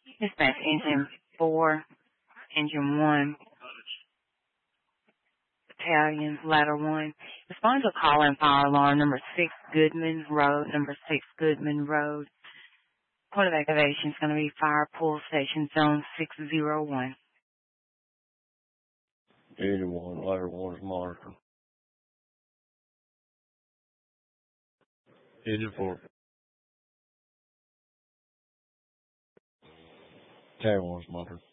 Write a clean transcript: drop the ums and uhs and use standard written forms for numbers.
Dispatch engine 4, engine 1, battalion, ladder 1. Respond to a call and fire alarm number 6 Goodman Road, number 6 Goodman Road. Point of activation is going to be Fire Pull Station Zone 601. Engine 1, ladder 1 is monitored. Engine 4. Tower 1 is monitored.